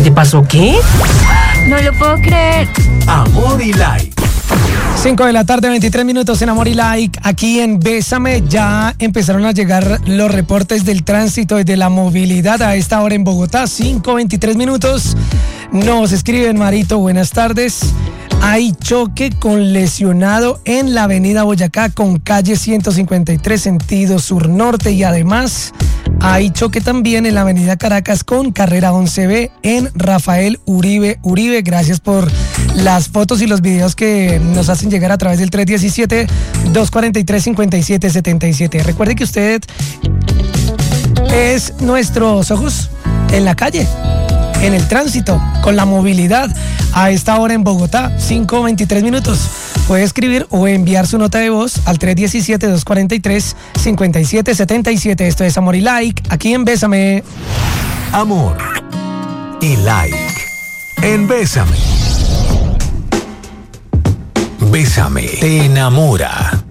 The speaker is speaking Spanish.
te pasó qué? No lo puedo creer. Amor y Like. 5 de la tarde, 23 minutos en Amor y Like. Aquí en Bésame ya empezaron a llegar los reportes del tránsito y de la movilidad a esta hora en Bogotá. 5:23 minutos. Nos escriben, Marito, buenas tardes. Hay choque con lesionado en la avenida Boyacá con calle 153 sentido sur-norte y además hay choque también en la avenida Caracas con carrera 11B en Rafael Uribe. Gracias por las fotos y los videos que nos hacen llegar a través del 317-243-5777. Recuerde que usted es nuestros ojos en la calle, en el tránsito, con la movilidad. A esta hora en Bogotá, 5:23 minutos. Puede escribir o enviar su nota de voz al 317-243-5777. Esto es Amor y Like, aquí en Bésame. Amor y Like. En Bésame. Bésame te enamora.